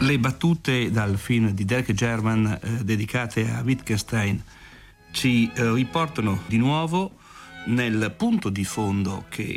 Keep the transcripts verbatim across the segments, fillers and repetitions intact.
Le battute dal film di Derek Jarman eh, dedicate a Wittgenstein ci eh, riportano di nuovo nel punto di fondo che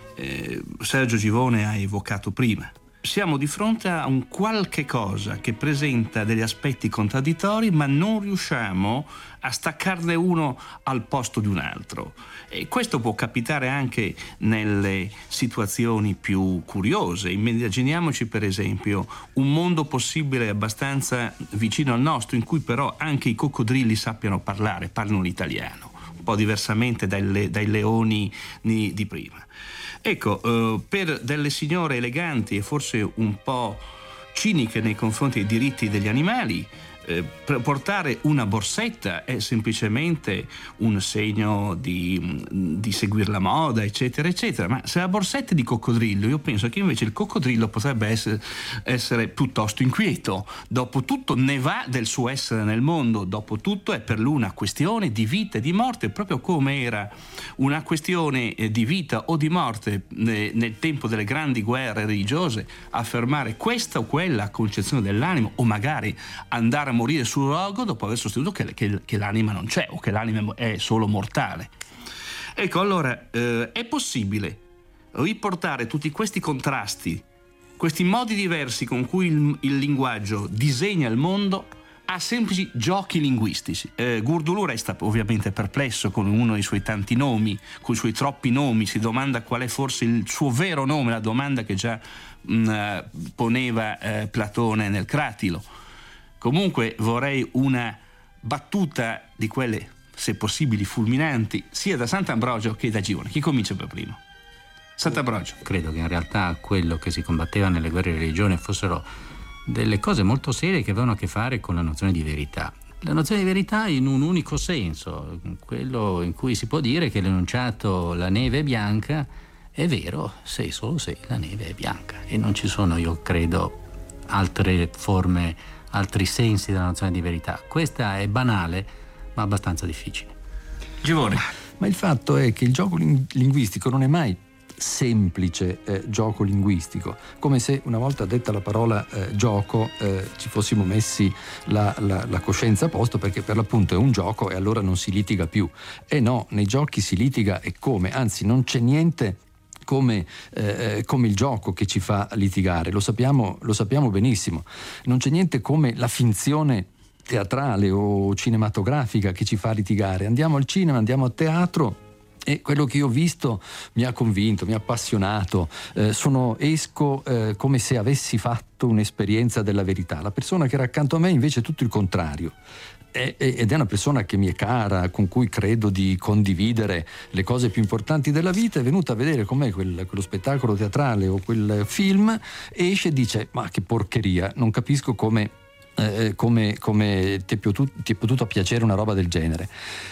eh, Sergio Givone ha evocato prima. Siamo di fronte a un qualche cosa che presenta degli aspetti contraddittori, ma non riusciamo a staccarne uno al posto di un altro. E questo può capitare anche nelle situazioni più curiose. Immaginiamoci per esempio un mondo possibile abbastanza vicino al nostro, in cui però anche i coccodrilli sappiano parlare, parlino l'italiano, un po' diversamente dai, dai leoni di, di prima. Ecco, eh, per delle signore eleganti e forse un po' ciniche nei confronti dei diritti degli animali, eh, portare una borsetta è semplicemente un segno di, di seguire la moda, eccetera, eccetera. Ma se la borsetta è di coccodrillo, io penso che invece il coccodrillo potrebbe essere, essere piuttosto inquieto. Dopotutto ne va del suo essere nel mondo, dopotutto è per lui una questione di vita e di morte, proprio come era una questione di vita o di morte nel tempo delle grandi guerre religiose, affermare questa o quella concezione dell'animo, o magari andare a morire sul rogo dopo aver sostenuto che, che, che l'anima non c'è o che l'anima è solo mortale. Ecco, allora eh, è possibile riportare tutti questi contrasti, questi modi diversi con cui il, il linguaggio disegna il mondo, a semplici giochi linguistici. Eh, Gurdulù resta ovviamente perplesso con uno dei suoi tanti nomi, con i suoi troppi nomi, si domanda qual è forse il suo vero nome, la domanda che già mh, poneva eh, Platone nel Cratilo. Comunque vorrei una battuta di quelle, se possibili, fulminanti, sia da Sant'Ambrogio che da Givone. Chi comincia per primo? Sant'Ambrogio. Credo che in realtà quello che si combatteva nelle guerre di religione fossero delle cose molto serie che avevano a che fare con la nozione di verità. La nozione di verità in un unico senso, quello in cui si può dire che l'enunciato "la neve è bianca" è vero se e solo se la neve è bianca, e non ci sono, io credo, altre forme, altri sensi della nozione di verità. Questa è banale ma abbastanza difficile. Givone. Ma il fatto è che il gioco ling- linguistico non è mai semplice eh, gioco linguistico, come se una volta detta la parola eh, gioco eh, ci fossimo messi la, la, la coscienza a posto, perché per l'appunto è un gioco e allora non si litiga più. E no, nei giochi si litiga, e come, anzi non c'è niente come, eh, come il gioco che ci fa litigare, lo sappiamo, lo sappiamo benissimo. Non c'è niente come la finzione teatrale o cinematografica che ci fa litigare. Andiamo al cinema, andiamo a teatro, e quello che io ho visto mi ha convinto, mi ha appassionato, eh, sono, esco eh, come se avessi fatto un'esperienza della verità. La persona che era accanto a me invece è tutto il contrario, è, è, ed è una persona che mi è cara, con cui credo di condividere le cose più importanti della vita. È venuta a vedere con me quel, quello spettacolo teatrale o quel film, e esce e dice: ma che porcheria, non capisco come eh, come, come ti è potuto, ti è potuto piacere una roba del genere.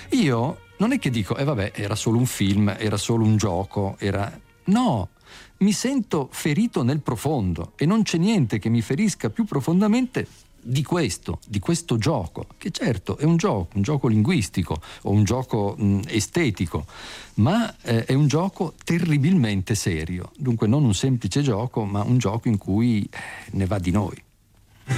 Io non è che dico eh vabbè, era solo un film, era solo un gioco, era no, mi sento ferito nel profondo, e non c'è niente che mi ferisca più profondamente di questo, di questo gioco, che certo è un gioco, un gioco linguistico o un gioco mh, estetico, ma eh, è un gioco terribilmente serio. Dunque non un semplice gioco, ma un gioco in cui eh, ne va di noi.